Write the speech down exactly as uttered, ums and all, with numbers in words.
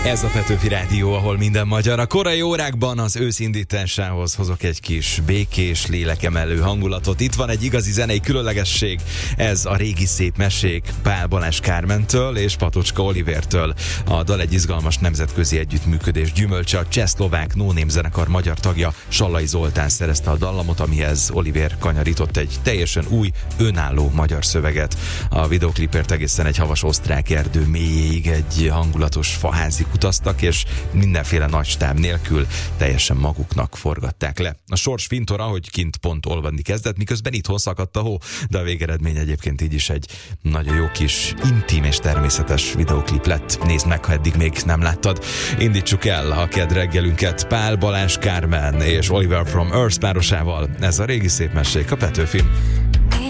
Ez a Petőfi Rádió, ahol minden magyar. A korai órákban az ősz indításához hozok egy kis békés, lélekemelő hangulatot. Itt van egy igazi zenei különlegesség. Ez a régi szép mesék Pál Balázs Kármentől és Patocska Olivertől. A dal egy izgalmas nemzetközi együttműködés gyümölcse. A csehszlovák No Name zenekar magyar tagja Sallai Zoltán szerezte a dallamot, amihez Oliver kanyarított egy teljesen új, önálló magyar szöveget. A videoklipért egészen egy havas osztrák erdő mélyéig egy hangulatos faházi utaztak, és mindenféle nagy stáb nélkül teljesen maguknak forgatták le. A sors fintora, hogy kint pont olvadni kezdett, miközben itthon szakadt a hó, de a végeredmény egyébként így is egy nagyon jó kis intim és természetes videoklip lett. Nézd meg, ha eddig még nem láttad. Indítsuk el a kedd reggelünket Pál Balázs Kármen és Oliver from Earth párosával. Ez a régi szép mesék a Petőfin.